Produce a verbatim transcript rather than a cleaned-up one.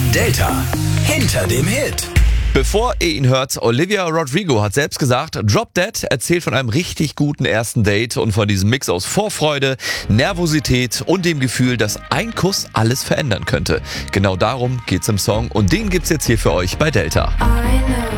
Delta hinter dem Hit. Bevor ihr ihn hört, Olivia Rodrigo hat selbst gesagt, Drop Dead erzählt von einem richtig guten ersten Date und von diesem Mix aus Vorfreude, Nervosität und dem Gefühl, dass ein Kuss alles verändern könnte. Genau darum geht's im Song und den gibt's jetzt hier für euch bei Delta. I know